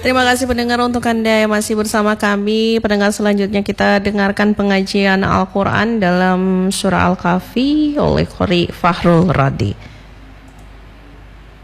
Terima kasih pendengar, untuk Anda yang masih bersama kami. Pendengar, selanjutnya kita dengarkan pengajian Al-Quran dalam surah Al-Kahfi oleh Qori Fahrul Radi.